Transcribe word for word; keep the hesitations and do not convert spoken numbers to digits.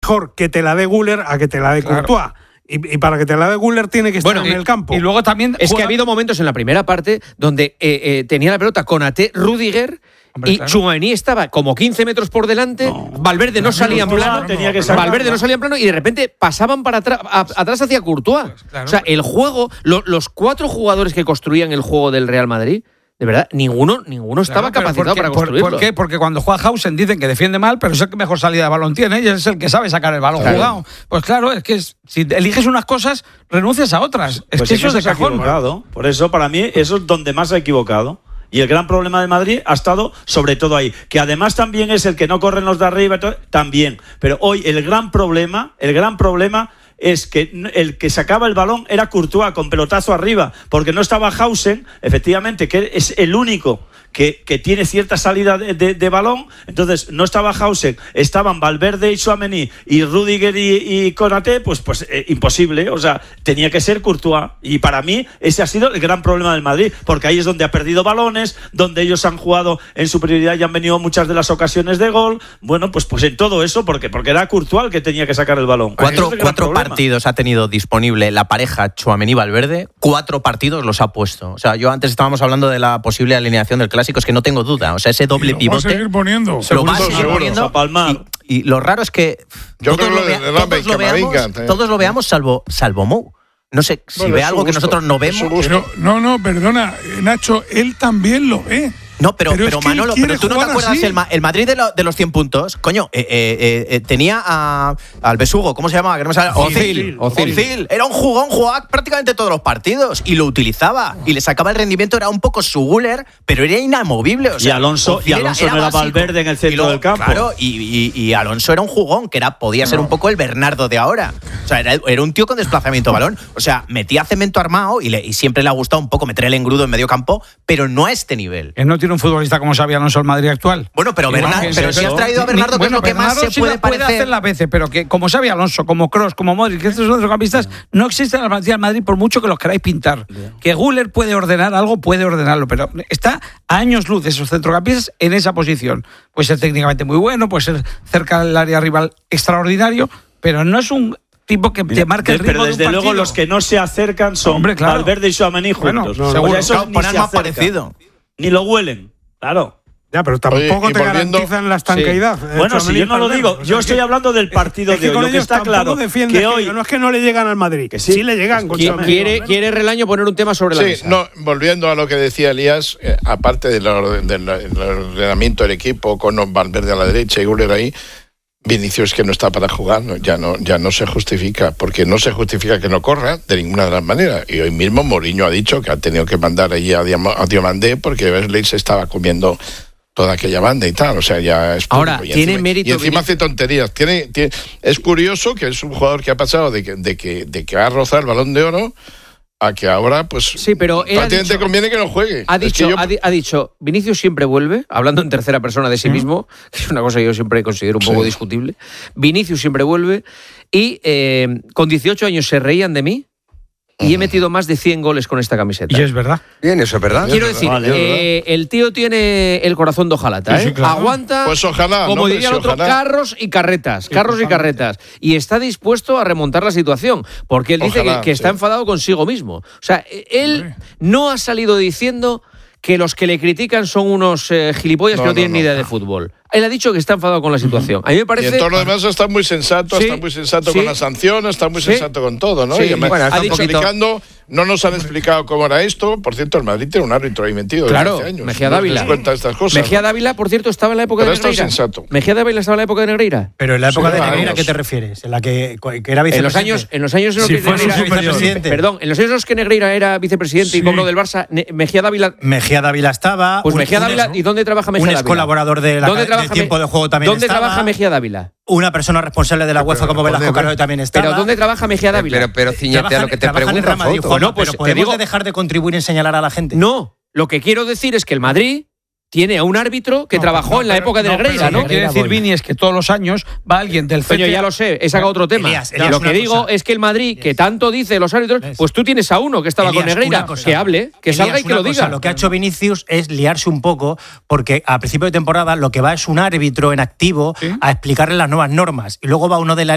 mejor que te la dé Güler a que te la dé claro. Courtois. Y, y para que te la dé Güler tiene que estar bueno, en y, el campo. Y luego también es juega... que ha habido momentos en la primera parte donde eh, eh, tenía la pelota Konaté, Rudiger. Hombre, y claro. Tchouaméni estaba como quince metros por delante, no, Valverde no salía en plano, tenía que Valverde no salía en plano y de repente pasaban para atrás, a, atrás hacia Courtois. Pues claro. O sea, el juego, lo, los cuatro jugadores que construían el juego del Real Madrid, de verdad, ninguno, ninguno estaba claro, capacitado porque, para construirlo. ¿Por qué? Porque cuando juega Hausen dicen que defiende mal, pero es el que mejor salida de balón tiene y es el que sabe sacar el balón claro. jugado. Pues claro, es que es, si eliges unas cosas, renuncias a otras. Es pues que eso es de se ha cajón. Equivocado. Por eso, para mí, eso es donde más se ha equivocado. Y el gran problema de Madrid ha estado sobre todo ahí, que además también es el que no corren los de arriba, también. Pero hoy el gran problema, el gran problema es que el que sacaba el balón era Courtois con pelotazo arriba, porque no estaba Hausen, efectivamente, que es el único que, que tiene cierta salida de, de, de balón. Entonces no estaba Hausen, estaban Valverde y Tchouaméni y Rudiger y, y Konaté, pues, pues eh, imposible, o sea, tenía que ser Courtois. Y para mí ese ha sido el gran problema del Madrid, porque ahí es donde ha perdido balones, donde ellos han jugado en superioridad y han venido muchas de las ocasiones de gol. Bueno, pues, pues en todo eso, porque, porque era Courtois el que tenía que sacar el balón. Cuatro, es cuatro partidos ha tenido disponible la pareja Tchouaméni-Valverde, cuatro partidos los ha puesto. O sea, yo antes estábamos hablando de la posible alineación del Clásico, es que no tengo duda. O sea, ese doble lo pivote. Va a seguir poniendo. Lo va a seguir seguro, poniendo. Palmar. Y, y lo raro es que yo todos, creo lo, de, vea, de todos, lo veamos, eh. todos lo veamos salvo, salvo Mou. No sé, si bueno, ve algo que nosotros no vemos. Pero, no, no, perdona, Nacho, él también lo ve. No, pero, pero, pero, pero Manolo, pero tú no te acuerdas el, el Madrid de, lo, de los cien puntos, coño, eh, eh, eh, tenía a, al besugo, ¿cómo se llama? No Ozil. Ozil. Era un jugón, jugaba prácticamente todos los partidos y lo utilizaba y le sacaba el rendimiento, era un poco su Güler, pero era inamovible. O sea, y Alonso, y Alonso era, era no era Valverde en el centro luego, del campo. Claro, y, y, y Alonso era un jugón, que era podía ser no. un poco el Bernardo de ahora. O sea, era, era un tío con desplazamiento de balón. O sea, metía cemento armado y, le, y siempre le ha gustado un poco meter el engrudo en medio campo, pero no a este nivel. Él no tiene un futbolista como Xabi Alonso el Madrid actual. Bueno, pero, Bernardo, pero si has traído a Bernardo, que bueno, es lo que Bernardo más se sí puede parecer. Puede hacer las veces, pero que como Xabi Alonso, como Kroos, como Modric, que estos centrocampistas no existen en la plantilla del Madrid por mucho que los queráis pintar. Bien. Que Güler puede ordenar algo, puede ordenarlo, pero está a años luz esos centrocampistas en esa posición. Puede ser técnicamente muy bueno, puede ser cerca del área rival extraordinario, pero no es un tipo que te marca el ritmo pero desde de un luego partido. los que no se acercan son Hombre, claro. Valverde y Tchouaméni juntos. Bueno, no, seguro. O sea, esos no, ni se más parecido. Ni lo huelen, claro. Ya, pero tampoco Oye, te volviendo, garantizan la estanqueidad. Sí. Bueno, si yo no lo digo, yo estoy hablando del partido es que de hoy. Lo que está claro que hoy que no es que no le llegan al Madrid, que sí, sí le llegan. Con quiere, quiere Relaño poner un tema sobre la sí, mesa. No, volviendo a lo que decía Elías, eh, aparte del, del, del ordenamiento del equipo con Valverde a la derecha y Güler ahí, Vinicius que no está para jugar, ¿no? ya no ya no se justifica, porque no se justifica que no corra de ninguna de las maneras. Y hoy mismo Mourinho ha dicho que ha tenido que mandar allí a, Diam- a Diomandé porque Wesley se estaba comiendo toda aquella banda y tal, o sea, ya es ahora y tiene encima, mérito y encima hace tonterías. Tiene, tiene, es curioso que es un jugador que ha pasado de que, de que, de que ha rozado el Balón de Oro a que ahora, pues, sí, pero él prácticamente dicho, conviene que no juegue. Ha dicho, es que yo... ha, di, ha dicho, Vinicius siempre vuelve, hablando en tercera persona de sí ¿Mm? mismo, que es una cosa que yo siempre considero un poco sí. discutible. Vinicius siempre vuelve y eh, con dieciocho años se reían de mí. Y he metido más de cien goles con esta camiseta. Y es verdad. Bien, eso es verdad. Quiero es decir, verdad. eh, el tío tiene el corazón de hojalata, ¿eh? Sí, sí, claro. Aguanta, pues ojalá, como no, diría el otro, ojalá. carros y carretas. Carros y carretas. Y está dispuesto a remontar la situación. Porque él dice ojalá, que, que está sí. enfadado consigo mismo. O sea, él Hombre. no ha salido diciendo que los que le critican son unos eh, gilipollas no, que no tienen no, ni idea no. de fútbol. Él ha dicho que está enfadado con la situación. A mí me parece... Y en todo lo demás está muy sensato, sí, está muy sensato sí, con las sanciones, está muy sí, sensato con todo, ¿no? Sí, y me, bueno, está dicho, explicando, no nos han explicado cómo era esto. Por cierto, el Madrid tiene un árbitro ahí metido claro, desde hace años. Mejía Dávila. No cuenta estas cosas, Mejía ¿no? Dávila, por cierto, estaba en la época Pero de Negreira. Pero esto es sensato. Mejía Dávila estaba en la época de Negreira. Pero en la época sí, de Negreira, ¿a qué te años. refieres? En la que, que era vicepresidente. En los años en los años en los si que fue Negreira, vicepresidente. Perdón, en los años en los que Negreira era vicepresidente sí. y cobro del Barça, Mejía Dávila Mejía Dávila estaba. Pues un, Mejía Dávila, ¿y dónde trabaja Mejía Dávila? Un ex colaborador de la del tiempo de juego también ¿Dónde estaba. trabaja Mejía Dávila? Una persona responsable de la UEFA como Velasco Caro también estaba. ¿Pero dónde trabaja Mejía Dávila? Pero, pero ciñete a lo que te pregunto, Madrid, Foto. no, pues pero podemos digo, de dejar de contribuir en señalar a la gente. No, lo que quiero decir es que el Madrid tiene a un árbitro que no, trabajó no, en la pero, época de no, Negreira, ¿no? Lo que quiere decir Vini es que todos los años va alguien del C T A. Coño, ya lo sé, he sacado otro tema. Elías, Elías, lo que digo cosa. es que el Madrid, que tanto dice los árbitros, pues tú tienes a uno que estaba Elías, con Negreira, que hable, que Elías, salga y que lo diga. Cosa, lo que ha hecho Vinicius es liarse un poco, porque a principio de temporada lo que va es un árbitro en activo ¿sí? a explicarle las nuevas normas. Y luego va uno de la